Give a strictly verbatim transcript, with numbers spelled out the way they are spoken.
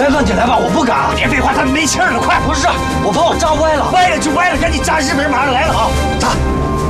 再摁起来吧，我不敢。 别废话，他没气儿了，快！ 不是，我怕我扎歪了。 歪了就歪了，赶紧扎！日本人马上来了啊！ 扎。